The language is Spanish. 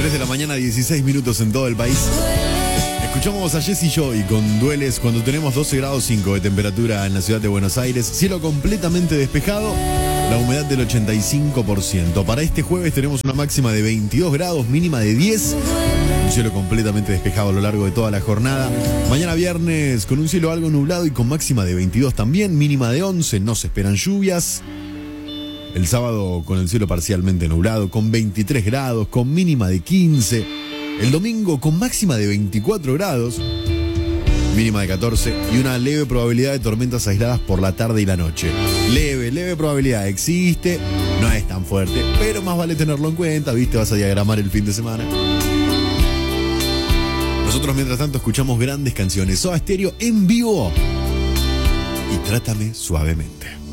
3 de la mañana, 16 minutos en todo el país. Escuchamos a Jessy Joy con Dueles cuando tenemos 12 grados 5 de temperatura en la ciudad de Buenos Aires. Cielo completamente despejado, la humedad del 85%. Para este jueves tenemos una máxima de 22 grados, mínima de 10. Un cielo completamente despejado a lo largo de toda la jornada. Mañana viernes con un cielo algo nublado y con máxima de 22 también, mínima de 11. No se esperan lluvias. El sábado con el cielo parcialmente nublado, con 23 grados, con mínima de 15. El domingo con máxima de 24 grados, mínima de 14 y una leve probabilidad de tormentas aisladas por la tarde y la noche. Leve probabilidad existe, no es tan fuerte, pero más vale tenerlo en cuenta, ¿viste? Vas a diagramar el fin de semana. Nosotros mientras tanto escuchamos grandes canciones. Soda Stereo en vivo y Trátame Suavemente.